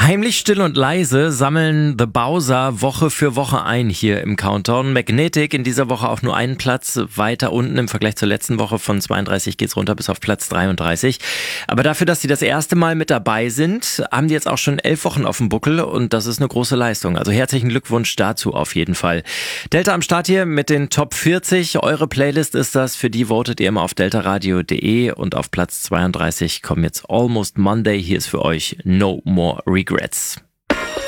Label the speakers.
Speaker 1: Heimlich still und leise sammeln The Bowser Woche für Woche ein hier im Countdown. Magnetic in dieser Woche auch nur einen Platz weiter unten im Vergleich zur letzten Woche. Von 32 geht's runter bis auf Platz 33. Aber dafür, dass sie das erste Mal mit dabei sind, haben die jetzt auch schon 11 Wochen auf dem Buckel und das ist eine große Leistung. Also herzlichen Glückwunsch dazu auf jeden Fall. Delta am Start hier mit den Top 40. Eure Playlist ist das. Für die votet ihr immer auf deltaradio.de und auf Platz 32 kommen jetzt Almost Monday. Hier ist für euch No More Regrets.